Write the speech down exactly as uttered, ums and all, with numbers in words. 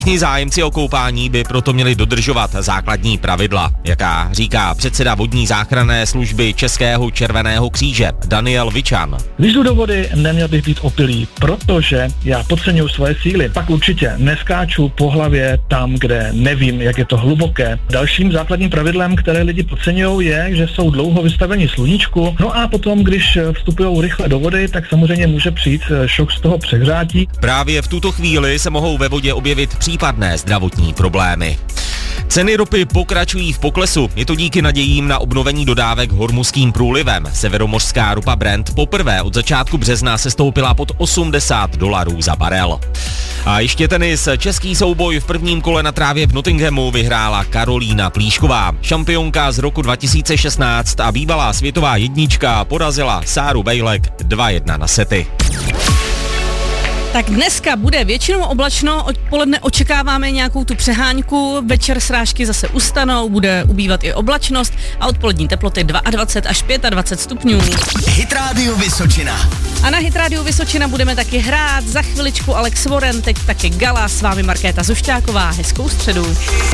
Všichni zájemci o koupání by proto měli dodržovat základní pravidla, jaká říká předseda vodní záchranné služby Českého červeného kříže Daniel Vičan. Když jdu do vody, neměl bych být opilý, protože já podceňuji svoje síly. Pak určitě neskáču po hlavě tam, kde nevím, jak je to hluboké. Dalším základním pravidlem, které lidi podceňují, je, že jsou dlouho vystaveni sluníčku. No a potom, když vstupují rychle do vody, tak samozřejmě může přijít šok z toho přehřátí. Právě v tuto chvíli se mohou ve vodě objevit případné zdravotní problémy. Ceny ropy pokračují v poklesu, je to díky nadějím na obnovení dodávek hormuzským průlivem. Severomořská ropa Brent poprvé od začátku března sestoupila pod osmdesát dolarů za barel. A ještě tenis. Český souboj v prvním kole na trávě v Nottinghamu vyhrála Karolína Plíšková. Šampionka z roku dva tisíce šestnáct a bývalá světová jednička porazila Sáru Bejlek dva jedna na sety. Tak dneska bude většinou oblačno, odpoledne očekáváme nějakou tu přeháňku, večer srážky zase ustanou, bude ubývat i oblačnost a odpolední teploty dvacet dva až dvacet pět stupňů. Hit Radio Vysočina. A na Hit Radio Vysočina budeme taky hrát, za chviličku Alex Warren, teď taky Gala, s vámi Markéta Zušťáková, hezkou středu.